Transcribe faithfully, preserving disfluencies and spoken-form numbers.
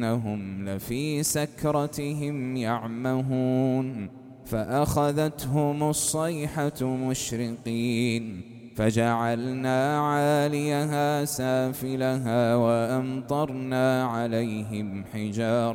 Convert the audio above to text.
إنهم لفي سكرتهم يعمهون فأخذتهم الصيحة مشرقين فجعلنا عاليها سافلها وأمطرنا عليهم حجارة